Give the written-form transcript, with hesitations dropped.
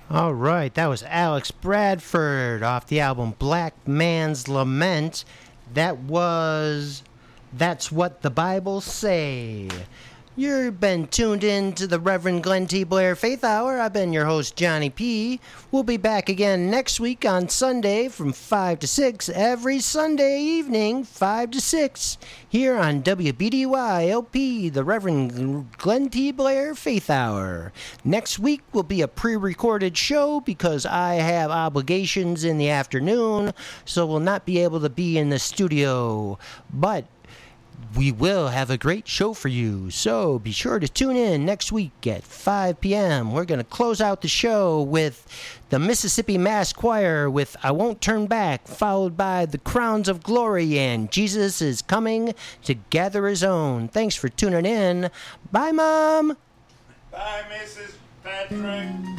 All right, that was Alex Bradford off the album Black Man's Lament. That's What the Bible Say. You've been tuned in to the Reverend Glenn T. Blair Faith Hour. I've been your host, Johnny P. We'll be back again next week on Sunday from 5 to 6, every Sunday evening, 5 to 6, here on WBDY LP, the Reverend Glenn T. Blair Faith Hour. Next week will be a pre-recorded show because I have obligations in the afternoon, so we'll not be able to be in the studio. But we will have a great show for you, so be sure to tune in next week at 5 p.m. We're going to close out the show with the Mississippi Mass Choir with I Won't Turn Back, followed by the Crowns of Glory and Jesus is Coming to Gather His Own. Thanks for tuning in. Bye, Mom. Bye, Mrs. Patrick.